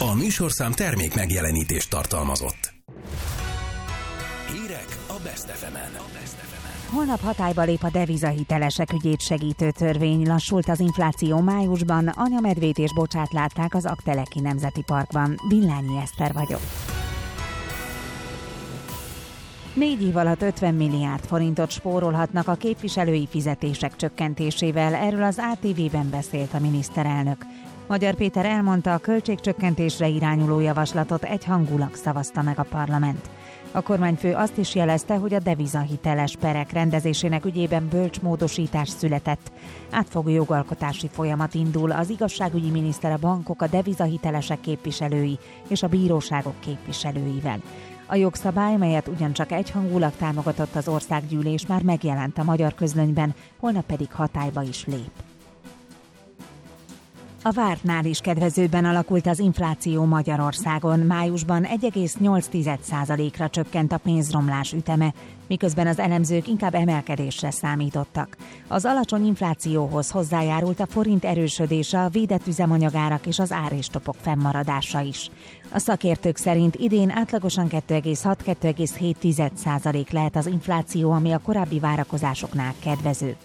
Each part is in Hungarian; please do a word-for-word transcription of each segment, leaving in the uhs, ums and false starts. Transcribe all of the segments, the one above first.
A műsorszám termék megjelenítést tartalmazott. Hírek a Best ef emen. Holnap hatályba lép a devizahitelesek ügyét segítő törvény. Lassult az infláció májusban, anyamedvét és bocsát látták az Aggteleki Nemzeti Parkban. Villányi Eszter vagyok. Négy év alatt ötven milliárd forintot spórolhatnak a képviselői fizetések csökkentésével, erről az á té vében beszélt a miniszterelnök. Magyar Péter elmondta, a költségcsökkentésre irányuló javaslatot egyhangulag szavazta meg a parlament. A kormányfő azt is jelezte, hogy a devizahiteles perek rendezésének ügyében bölcs módosítás született. Átfogó jogalkotási folyamat indul, az igazságügyi miniszter, a bankok, a devizahitelesek képviselői és a bíróságok képviselőivel. A jogszabály, melyet ugyancsak egyhangulag támogatott az országgyűlés, már megjelent a magyar közlönyben, holnap pedig hatályba is lép. A vártnál is kedvezőbben alakult az infláció Magyarországon. Májusban egy egész nyolc százalékra csökkent a pénzromlás üteme, miközben az elemzők inkább emelkedésre számítottak. Az alacsony inflációhoz hozzájárult a forint erősödése, a védett üzemanyagárak és az áristopok fennmaradása is. A szakértők szerint idén átlagosan kettő egész hat-kettő egész hét százalék lehet az infláció, ami a korábbi várakozásoknál kedvezőbb.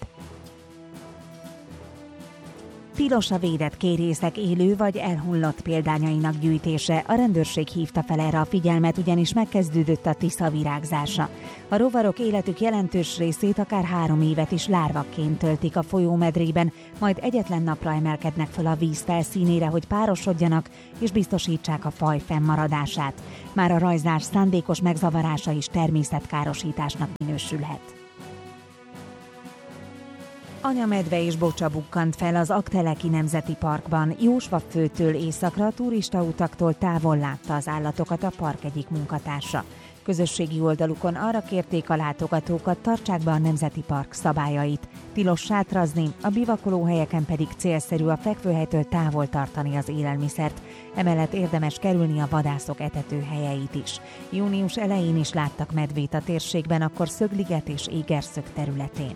Tilos a védett kérészek élő vagy elhullott példányainak gyűjtése. A rendőrség hívta fel erre a figyelmet, ugyanis megkezdődött a Tisza virágzása. A rovarok életük jelentős részét akár három évet is lárvakként töltik a folyómedrében, majd egyetlen napra emelkednek föl a víz felszínére, hogy párosodjanak és biztosítsák a faj fennmaradását. Már a rajzás szándékos megzavarása is természetkárosításnak minősülhet. Anyamedve és bocsa bukkant fel az Aggteleki Nemzeti Parkban. Jósvafőtől északra, turistautaktól távol látta az állatokat a park egyik munkatársa. Közösségi oldalukon arra kérték a látogatókat, tartsák be a Nemzeti Park szabályait. Tilos sátrazni, a bivakolóhelyeken pedig célszerű a fekvőhelytől távol tartani az élelmiszert. Emellett érdemes kerülni a vadászok etetőhelyeit is. Június elején is láttak medvét a térségben, akkor Szögliget és Égerszög területén.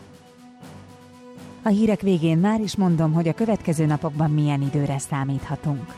A hírek végén már is mondom, hogy a következő napokban milyen időre számíthatunk.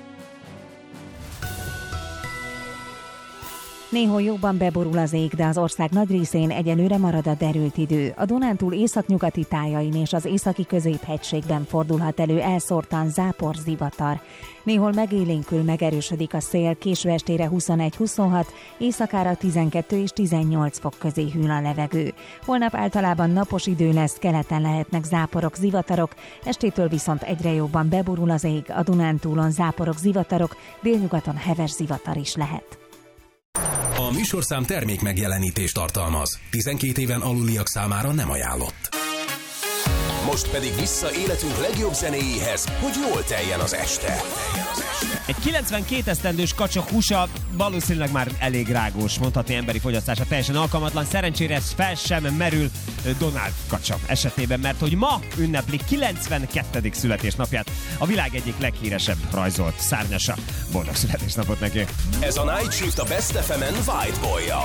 Néhol jobban beborul az ég, de az ország nagy részén egyelőre marad a derült idő. A Dunántúl északnyugati tájain és az északi középhegységben fordulhat elő elszórtan zápor, zivatar. Néhol megélénkül, megerősödik a szél, késő estére huszonegy-huszonhat, éjszakára tizenkettő és tizennyolc fok közé hűl a levegő. Holnap általában napos idő lesz, keleten lehetnek záporok, zivatarok, estétől viszont egyre jobban beborul az ég, a Dunántúlon záporok, zivatarok, délnyugaton heves zivatar is lehet. A műsorszám termék megjelenítést tartalmaz. tizenkét éven aluliak számára nem ajánlott. Most pedig vissza életünk legjobb zenéjéhez, hogy jól teljen az este. Egy kilencvenkét esztendős kacsa húsa valószínűleg már elég rágós, mondhatni emberi fogyasztásra teljesen alkalmatlan. Szerencsére ez fel sem merül Donald kacsa esetében, mert hogy ma ünnepli kilencvenkettedik születésnapját a világ egyik leghíresebb rajzolt szárnyasa. Boldog születésnapot neki! Ez a Night Shift a Best ef emen White Boy-jal.